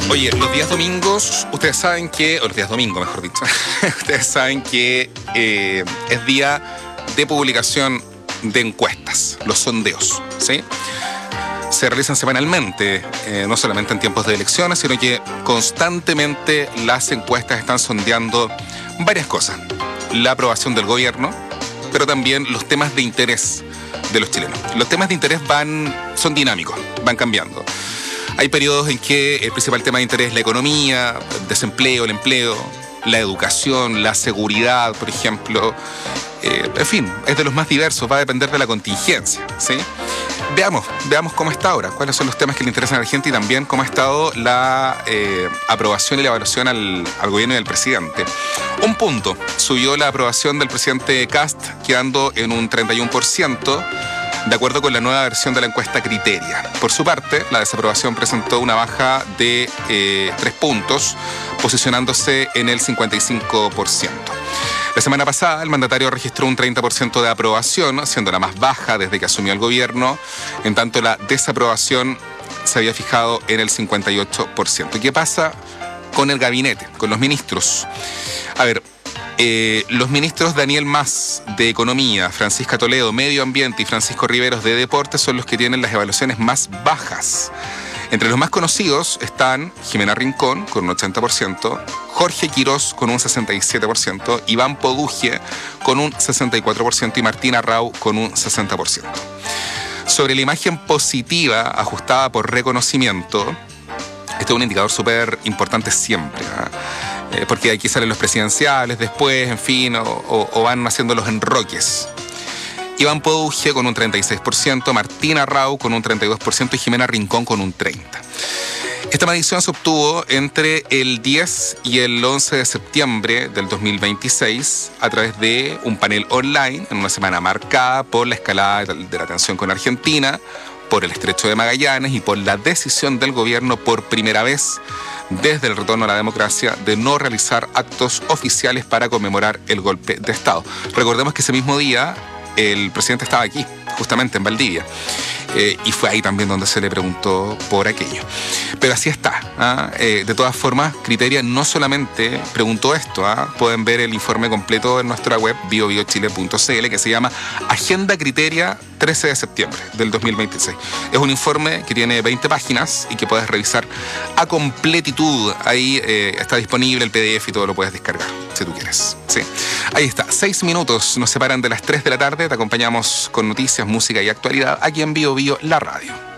Oye, los días domingos, ustedes saben que, o los días domingos, mejor dicho, ustedes saben que es día de publicación de encuestas, los sondeos, ¿sí? Se realizan semanalmente, no solamente en tiempos de elecciones, sino que constantemente las encuestas están sondeando varias cosas. La aprobación del gobierno, pero también los temas de interés de los chilenos. Los temas de interés son dinámicos, van cambiando. Hay periodos en que el principal tema de interés es la economía, el desempleo, el empleo, la educación, la seguridad, por ejemplo. En fin, es de los más diversos, va a depender de la contingencia, ¿sí? Veamos cómo está ahora, cuáles son los temas que le interesan a la gente y también cómo ha estado la aprobación y la evaluación al gobierno y al presidente. Un punto, subió la aprobación del presidente Kast, quedando en un 31%, de acuerdo con la nueva versión de la encuesta Criteria. Por su parte, la desaprobación presentó una baja de 3 puntos, posicionándose en el 55%. La semana pasada, el mandatario registró un 30% de aprobación, siendo la más baja desde que asumió el gobierno. En tanto, la desaprobación se había fijado en el 58%. ¿Qué pasa con el gabinete, con los ministros? A ver, los ministros Daniel Mas, de Economía, Francisca Toledo, Medio Ambiente y Francisco Riveros, de Deportes, son los que tienen las evaluaciones más bajas. Entre los más conocidos están Jimena Rincón, con un 80%, Jorge Quirós, con un 67%, Iván Poduje, con un 64%, y Martín Arrau, con un 60%. Sobre la imagen positiva, ajustada por reconocimiento, este es un indicador súper importante siempre, porque aquí salen los presidenciales después, en fin, o van haciendo los enroques. Iván Poduje con un 36%, Martín Arrau con un 32% y Jimena Rincón con un 30%. Esta medición se obtuvo entre el 10 y el 11 de septiembre del 2026 a través de un panel online en una semana marcada por la escalada de la tensión con Argentina, por el Estrecho de Magallanes y por la decisión del gobierno por primera vez desde el retorno a la democracia de no realizar actos oficiales para conmemorar el golpe de Estado. Recordemos que ese mismo día el presidente estaba aquí, justamente en Valdivia, y fue ahí también donde se le preguntó por aquello. Pero así está, de todas formas, Criteria no solamente preguntó esto, pueden ver el informe completo en nuestra web biobiochile.cl, que se llama Agenda Criteria 13 de septiembre del 2026. Es un informe que tiene 20 páginas y que puedes revisar a completitud. Ahí está disponible el PDF y todo lo puedes descargar, si tú quieres. Sí. Ahí está, 6 minutos nos separan de las 3 de la tarde. Te acompañamos con noticias, música y actualidad aquí en Bio Bio, la radio.